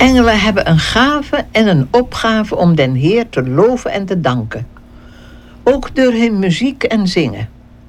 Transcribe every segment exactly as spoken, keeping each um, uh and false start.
Engelen hebben een gave en een opgave om den Heer te loven en te danken. Ook door hun muziek en zingen.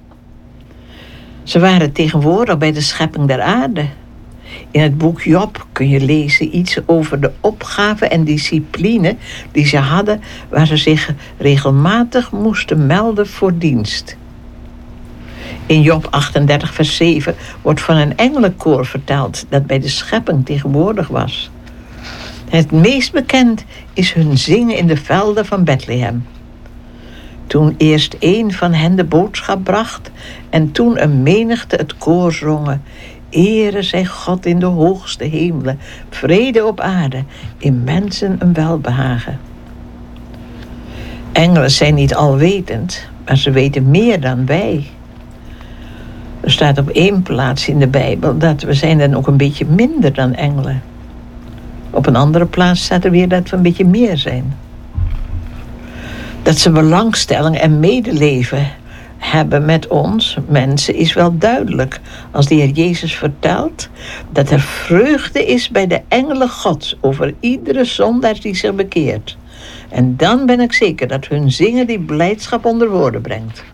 Ze waren tegenwoordig bij de schepping der aarde. In het boek Job kun je lezen iets over de opgave en discipline die ze hadden, waar ze zich regelmatig moesten melden voor dienst. In Job achtendertig vers zeven wordt van een engelenkoor verteld dat bij de schepping tegenwoordig was. Het meest bekend is hun zingen in de velden van Bethlehem. Toen eerst één van hen de boodschap bracht en toen een menigte het koor zongen: Ere zij God in de hoogste hemelen, vrede op aarde, in mensen een welbehagen. Engelen zijn niet alwetend, maar ze weten meer dan wij. Er staat op één plaats in de Bijbel dat we zijn dan ook een beetje minder dan engelen. Op een andere plaats staat er weer dat we een beetje meer zijn. Dat ze belangstelling en medeleven hebben met ons, mensen, is wel duidelijk. Als de Heer Jezus vertelt dat er vreugde is bij de engelen Gods over iedere zondaar die zich bekeert. En dan ben ik zeker dat hun zingen die blijdschap onder woorden brengt.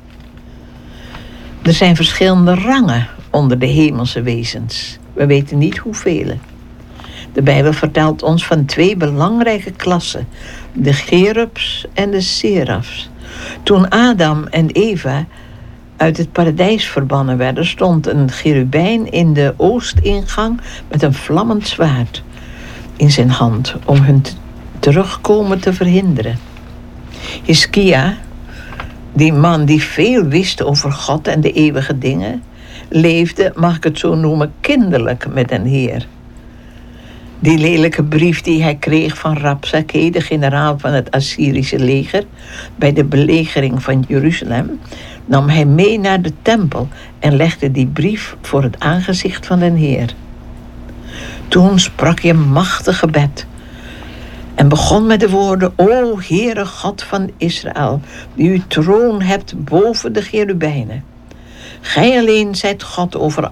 Er zijn verschillende rangen onder de hemelse wezens. We weten niet hoeveel. De Bijbel vertelt ons van twee belangrijke klassen: de cherubs en de serafs. Toen Adam en Eva uit het paradijs verbannen werden, stond een cherubijn in de oostingang met een vlammend zwaard in zijn hand om hun t- terugkomen te verhinderen. Hiskia, die man die veel wist over God en de eeuwige dingen, leefde, mag ik het zo noemen, kinderlijk met een Heer. Die lelijke brief die hij kreeg van Rabsakeh, de generaal van het Assyrische leger, bij de belegering van Jeruzalem, nam hij mee naar de tempel en legde die brief voor het aangezicht van den Heer. Toen sprak hij een machtig gebed en begon met de woorden: O Heere God van Israël, die uw troon hebt boven de cherubijnen. Gij alleen zijt God over